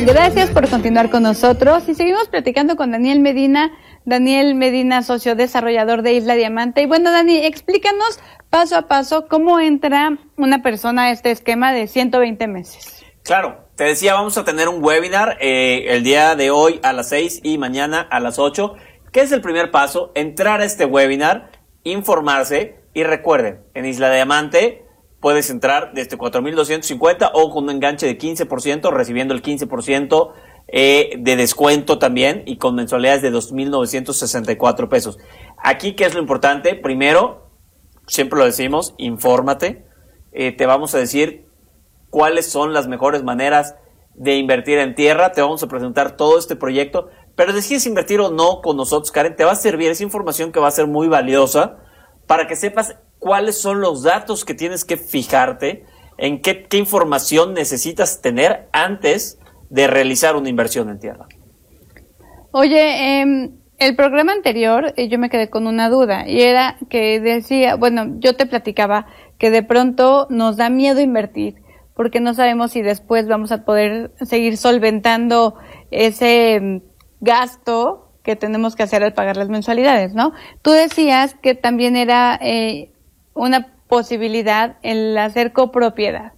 Gracias por continuar con nosotros y seguimos platicando con Daniel Medina, socio desarrollador de Isla Diamante. Y bueno, Dani, explícanos paso a paso cómo entra una persona a este esquema de 120 meses. Claro, te decía, vamos a tener un webinar el día de hoy a las 6 y mañana a las 8. ¿Qué es el primer paso? Entrar a este webinar, informarse y recuerden, en Isla Diamante puedes entrar desde 4,250 o con un enganche de 15%, recibiendo el 15% de descuento también y con mensualidades de 2,964 pesos. Aquí, ¿qué es lo importante? Primero, siempre lo decimos, infórmate. Te vamos a decir cuáles son las mejores maneras de invertir en tierra. Te vamos a presentar todo este proyecto. Pero decides invertir o no con nosotros, Karen, te va a servir esa información que va a ser muy valiosa para que sepas cuáles son los datos que tienes que fijarte, en qué información necesitas tener antes de realizar una inversión en tierra. Oye, el programa anterior yo me quedé con una duda y era que decía, bueno, yo te platicaba que de pronto nos da miedo invertir porque no sabemos si después vamos a poder seguir solventando ese gasto que tenemos que hacer al pagar las mensualidades, ¿no? Tú decías que también era una posibilidad el hacer copropiedad.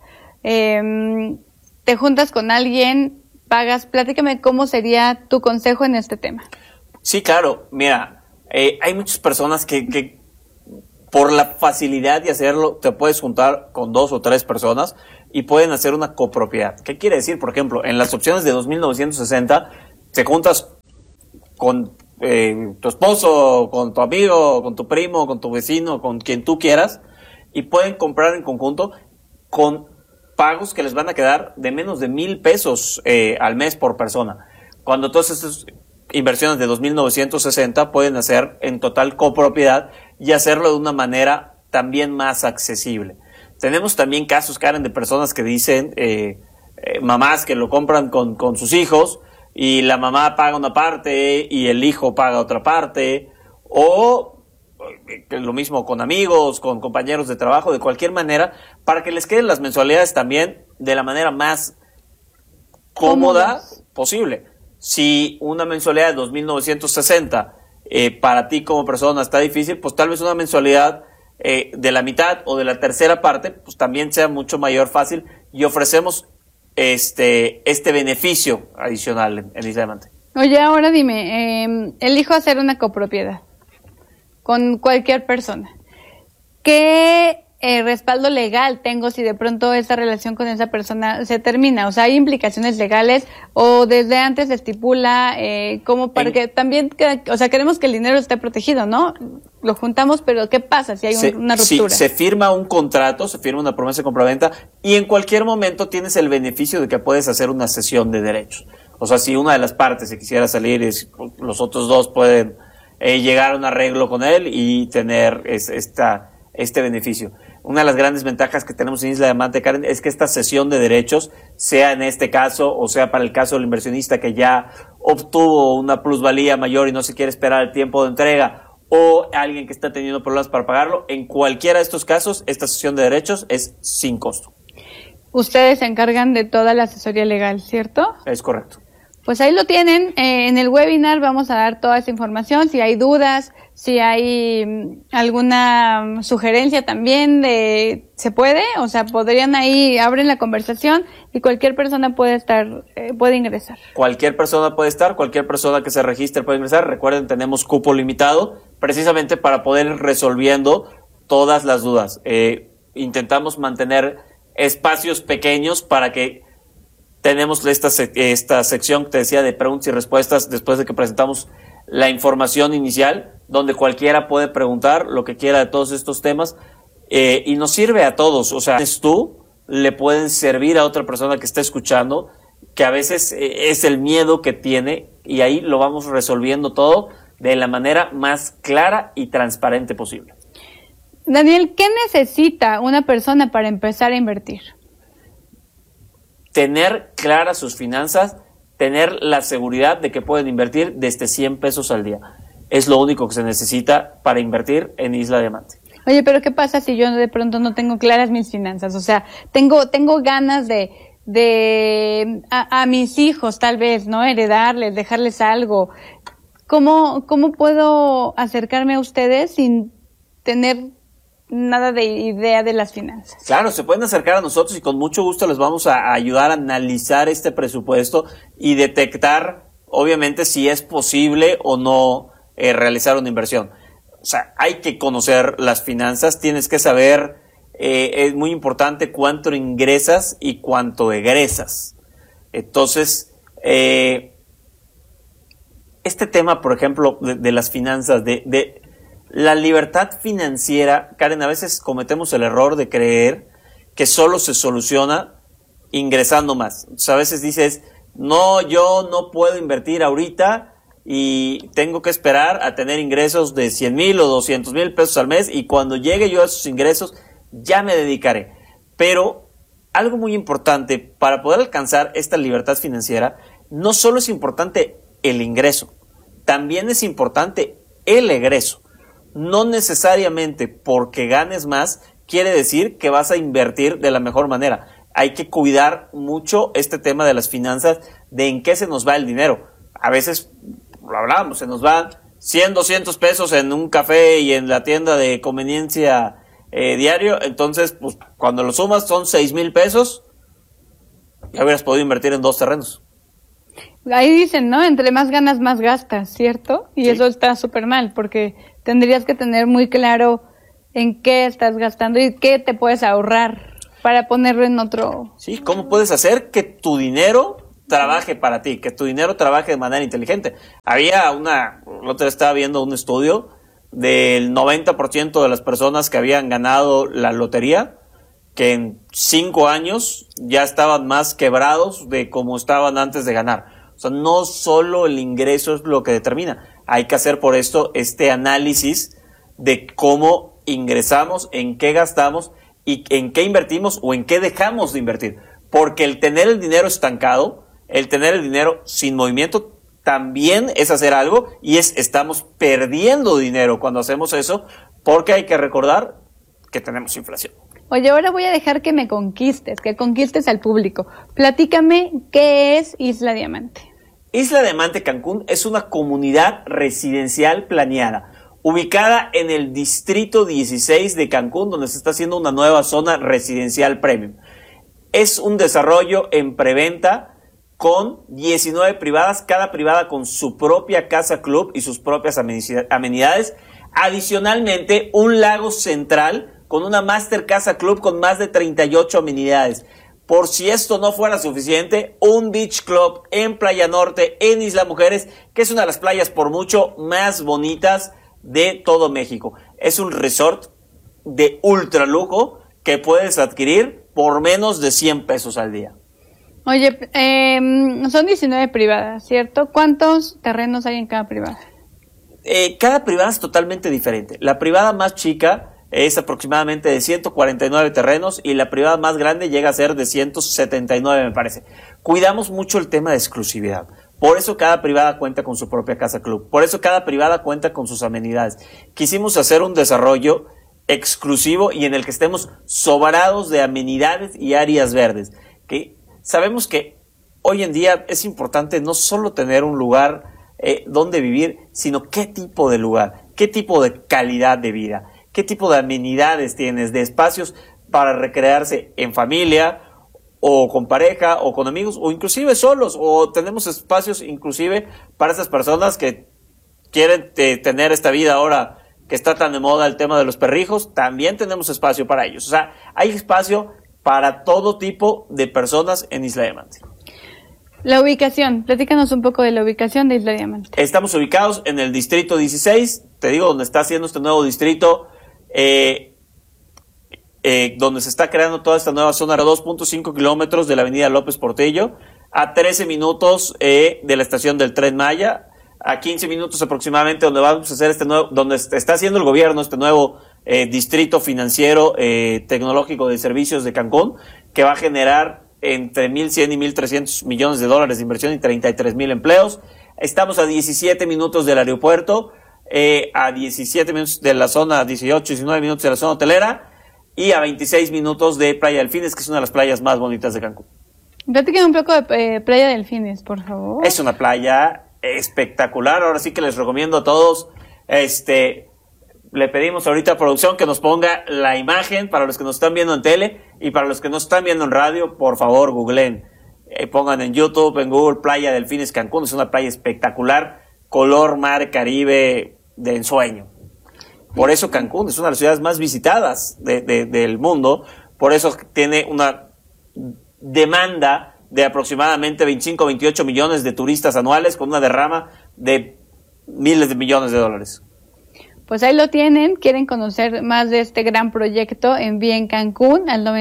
Te juntas con alguien, pagas, platícame cómo sería tu consejo en este tema. Sí, claro, mira, hay muchas personas que por la facilidad de hacerlo, te puedes juntar con 2 o 3 personas y pueden hacer una copropiedad. ¿Qué quiere decir? Por ejemplo, en las opciones de 2,960, te juntas con tu esposo, con tu amigo, con tu primo, con tu vecino, con quien tú quieras, y pueden comprar en conjunto con pagos que les van a quedar de menos de 1,000 pesos al mes por persona. Cuando todas estas inversiones de 2,960 pueden hacer en total copropiedad y hacerlo de una manera también más accesible. Tenemos también casos, Karen, de personas que dicen, mamás que lo compran con sus hijos, y la mamá paga una parte y el hijo paga otra parte, o lo mismo con amigos, con compañeros de trabajo, de cualquier manera, para que les queden las mensualidades también de la manera más cómoda posible. Si una mensualidad de 2,960 para ti como persona está difícil, pues tal vez una mensualidad de la mitad o de la tercera parte, pues también sea mucho mayor fácil, y ofrecemos este beneficio adicional en Isla Diamante. Oye, ahora dime, elijo hacer una copropiedad con cualquier persona. ¿Qué respaldo legal tengo si de pronto esa relación con esa persona se termina? O sea, ¿hay implicaciones legales o desde antes se estipula como para que también, o sea, queremos que el dinero esté protegido, ¿no? Lo juntamos, pero ¿qué pasa si hay una ruptura? Sí, se firma un contrato, se firma una promesa de compraventa y en cualquier momento tienes el beneficio de que puedes hacer una cesión de derechos. O sea, si una de las partes se quisiera salir, los otros dos pueden llegar a un arreglo con él y tener este beneficio. Una de las grandes ventajas que tenemos en Isla Diamante, Karen, es que esta cesión de derechos, sea en este caso o sea para el caso del inversionista que ya obtuvo una plusvalía mayor y no se quiere esperar el tiempo de entrega, o alguien que está teniendo problemas para pagarlo, en cualquiera de estos casos, esta cesión de derechos es sin costo. Ustedes se encargan de toda la asesoría legal, ¿cierto? Es correcto. Pues ahí lo tienen, en el webinar vamos a dar toda esa información, si hay dudas, si hay alguna sugerencia también ¿se puede? O sea, podrían ahí, abren la conversación y cualquier persona puede ingresar. Cualquier persona puede estar, cualquier persona que se registre puede ingresar. Recuerden, tenemos cupo limitado, precisamente para poder ir resolviendo todas las dudas. Intentamos mantener espacios pequeños para que tenemos esta sección que te decía de preguntas y respuestas después de que presentamos la información inicial, donde cualquiera puede preguntar lo que quiera de todos estos temas y nos sirve a todos. O sea, tú le pueden servir a otra persona que está escuchando, que a veces es el miedo que tiene, y ahí lo vamos resolviendo todo de la manera más clara y transparente posible. Daniel, ¿qué necesita una persona para empezar a invertir? Tener claras sus finanzas, tener la seguridad de que pueden invertir desde 100 pesos al día. Es lo único que se necesita para invertir en Isla Diamante. Oye, pero ¿qué pasa si yo de pronto no tengo claras mis finanzas? O sea, tengo ganas de a mis hijos, tal vez, ¿no? Heredarles, dejarles algo. ¿Cómo puedo acercarme a ustedes sin tener nada de idea de las finanzas? Claro, se pueden acercar a nosotros y con mucho gusto les vamos a ayudar a analizar este presupuesto y detectar, obviamente, si es posible o no realizar una inversión. O sea, hay que conocer las finanzas, tienes que saber, es muy importante cuánto ingresas y cuánto egresas. Entonces, este tema, por ejemplo, de las finanzas, de la libertad financiera, Karen, a veces cometemos el error de creer que solo se soluciona ingresando más. Entonces, a veces dices, no, yo no puedo invertir ahorita y tengo que esperar a tener ingresos de 100,000 o 200,000 pesos al mes y cuando llegue yo a esos ingresos ya me dedicaré. Pero algo muy importante para poder alcanzar esta libertad financiera, no solo es importante el ingreso, también es importante el egreso. No necesariamente porque ganes más quiere decir que vas a invertir de la mejor manera. Hay que cuidar mucho este tema de las finanzas, de en qué se nos va el dinero. A veces, lo hablábamos, se nos van 100, 200 pesos en un café y en la tienda de conveniencia diario. Entonces, pues cuando lo sumas son 6,000 pesos. Ya hubieras podido invertir en 2 terrenos. Ahí dicen, ¿no? Entre más ganas, más gastas, ¿cierto? Y sí, eso está súper mal, porque tendrías que tener muy claro en qué estás gastando y qué te puedes ahorrar para ponerlo en otro. Sí, ¿cómo puedes hacer que tu dinero trabaje para ti, que tu dinero trabaje de manera inteligente? La otra vez estaba viendo un estudio del 90% de las personas que habían ganado la lotería, que en 5 años ya estaban más quebrados de como estaban antes de ganar. O sea, no solo el ingreso es lo que determina. Hay que hacer por esto este análisis de cómo ingresamos, en qué gastamos y en qué invertimos o en qué dejamos de invertir. Porque el tener el dinero estancado, el tener el dinero sin movimiento, también es hacer algo y estamos perdiendo dinero cuando hacemos eso, porque hay que recordar que tenemos inflación. Oye, ahora voy a dejar que que conquistes al público. Platícame, ¿qué es Isla Diamante? Isla Diamante Cancún es una comunidad residencial planeada, ubicada en el distrito 16 de Cancún, donde se está haciendo una nueva zona residencial premium. Es un desarrollo en preventa con 19 privadas, cada privada con su propia casa club y sus propias amenidades. Adicionalmente, un lago central con una Master Casa Club con más de 38 amenidades. Por si esto no fuera suficiente, un Beach Club en Playa Norte, en Isla Mujeres, que es una de las playas por mucho más bonitas de todo México. Es un resort de ultra lujo que puedes adquirir por menos de 100 pesos al día. Oye, son 19 privadas, ¿cierto? ¿Cuántos terrenos hay en cada privada? Cada privada es totalmente diferente. La privada más chica es aproximadamente de 149 terrenos y la privada más grande llega a ser de 179, me parece. Cuidamos mucho el tema de exclusividad. Por eso cada privada cuenta con su propia casa club. Por eso cada privada cuenta con sus amenidades. Quisimos hacer un desarrollo exclusivo y en el que estemos sobrados de amenidades y áreas verdes. Que sabemos que hoy en día es importante no solo tener un lugar donde vivir, sino qué tipo de lugar, qué tipo de calidad de vida. ¿Qué tipo de amenidades tienes, de espacios para recrearse en familia o con pareja o con amigos o inclusive solos? O tenemos espacios inclusive para esas personas que quieren tener esta vida ahora que está tan de moda el tema de los perrijos. También tenemos espacio para ellos. O sea, hay espacio para todo tipo de personas en Isla Diamante. La ubicación, platícanos un poco de la ubicación de Isla Diamante. Estamos ubicados en el distrito 16, te digo, donde está haciendo este nuevo distrito, donde se está creando toda esta nueva zona a 2.5 kilómetros de la avenida López Portillo, a 13 minutos de la estación del Tren Maya, a 15 minutos aproximadamente donde vamos a hacer donde está haciendo el gobierno este nuevo distrito financiero tecnológico de servicios de Cancún, que va a generar entre 1,100 y 1,300 millones de dólares de inversión y 33,000 empleos. Estamos a 17 minutos del aeropuerto, a 17 minutos de la zona, 18, 19 minutos de la zona hotelera y a 26 minutos de Playa Delfines, que es una de las playas más bonitas de Cancún. Platíquenme un poco de Playa Delfines, por favor. Es una playa espectacular. Ahora sí que les recomiendo a todos. Le pedimos ahorita a producción que nos ponga la imagen para los que nos están viendo en tele y para los que nos están viendo en radio, por favor, googleen. Pongan en YouTube, en Google, Playa Delfines Cancún. Es una playa espectacular, color mar Caribe de ensueño. Por eso Cancún es una de las ciudades más visitadas del mundo. Por eso tiene una demanda de aproximadamente 25 o 28 millones de turistas anuales, con una derrama de miles de millones de dólares. Pues ahí lo tienen. Quieren conocer más de este gran proyecto, envíen Cancún al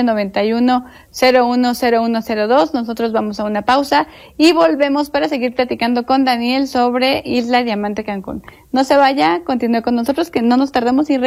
9991-010102. Nosotros vamos a una pausa y volvemos para seguir platicando con Daniel sobre Isla Diamante Cancún. No se vaya, continúe con nosotros, que no nos tardemos y